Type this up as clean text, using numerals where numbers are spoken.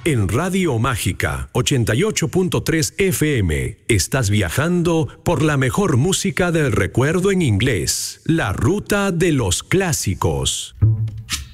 En Radio Mágica 88.3 FM estás viajando por la mejor música del recuerdo en inglés. La ruta de los clásicos.